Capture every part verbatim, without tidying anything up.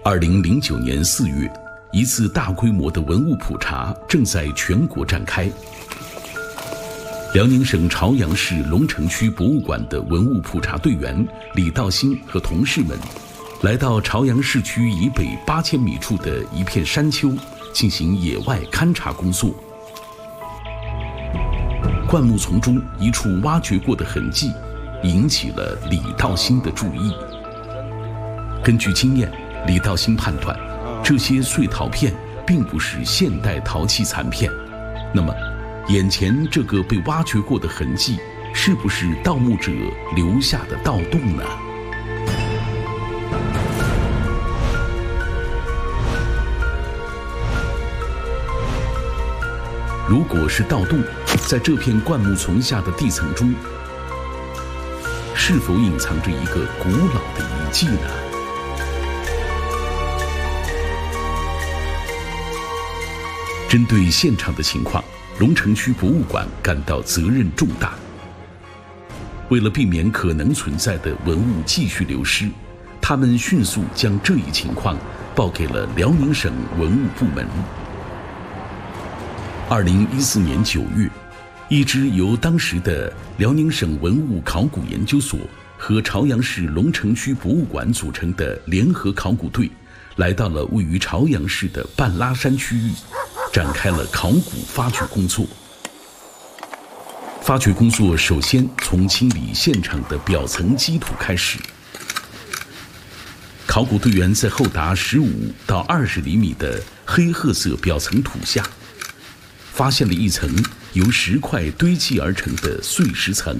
二零零九年四月，一次大规模的文物普查正在全国展开。辽宁省朝阳市龙城区博物馆的文物普查队员李道兴和同事们，来到朝阳市区以北八千米处的一片山丘，进行野外勘察工作。灌木丛中一处挖掘过的痕迹，引起了李道兴的注意。根据经验，李道兴判断，这些碎陶片并不是现代陶器残片。那么，眼前这个被挖掘过的痕迹，是不是盗墓者留下的盗洞呢？如果是盗洞，在这片灌木丛下的地层中，是否隐藏着一个古老的遗迹呢？针对现场的情况，龙城区博物馆感到责任重大。为了避免可能存在的文物继续流失，他们迅速将这一情况报给了辽宁省文物部门。二零一四年九月，一支由当时的辽宁省文物考古研究所和朝阳市龙城区博物馆组成的联合考古队，来到了位于朝阳市的半拉山区域，展开了考古发掘工作。发掘工作首先从清理现场的表层基土开始。考古队员在厚达十五到二十厘米的黑褐色表层土下，发现了一层由石块堆砌而成的碎石层。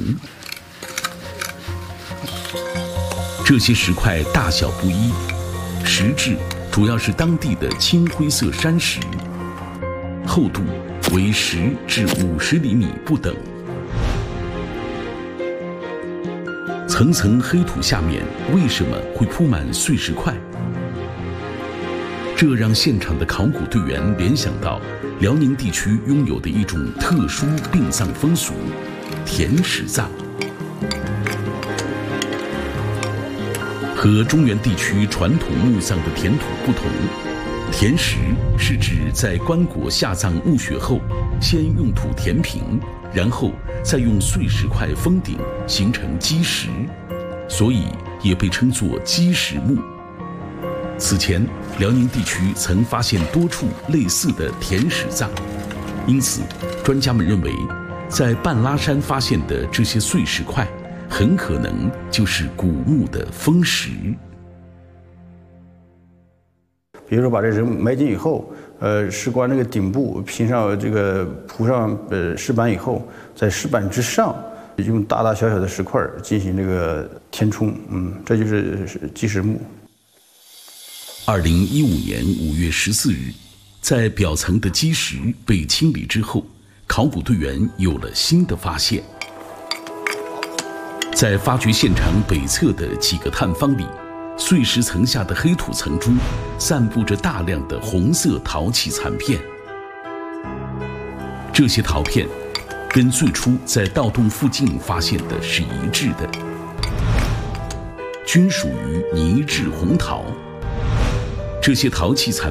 这些石块大小不一，石质主要是当地的青灰色山石，厚度为十至五十厘米不等。层层黑土下面为什么会铺满碎石块？这让现场的考古队员联想到辽宁地区拥有的一种特殊殡葬风俗——填石葬。和中原地区传统墓葬的填土不同，填石是指在棺椁下葬墓穴后，先用土填平，然后再用碎石块封顶，形成基石，所以也被称作基石墓。此前，辽宁地区曾发现多处类似的填石葬，因此，专家们认为，在半拉山发现的这些碎石块，很可能就是古墓的封石。 比如说，把这人埋进以后，呃，石棺那个顶部拼上这个铺上呃石板以后，在石板之上用大大小小的石块进行这个填充，嗯，这就是基石墓。 二零一五年五月十四日，在表层的基石被清理之后，考古队员有了新的发现。在发掘现场北侧的几个探方里，碎石层下的黑土层中散布着大量的红色陶器残片。这些陶片跟最初在盗洞附近发现的是一致的，均属于泥质红陶。这些陶器残